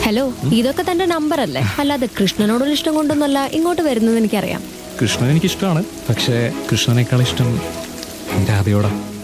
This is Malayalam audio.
ഹലോ, ഇതൊക്കെ തന്റെ നമ്പർ അല്ലേ? അല്ലാതെ കൃഷ്ണനോടുള്ള ഇഷ്ടം കൊണ്ടൊന്നല്ല ഇങ്ങോട്ട് വരുന്നത് എനിക്കറിയാം. കൃഷ്ണൻ എനിക്കിഷ്ടമാണ്, പക്ഷേ കൃഷ്ണനേക്കാൾ ഇഷ്ടം രാധയോടാ.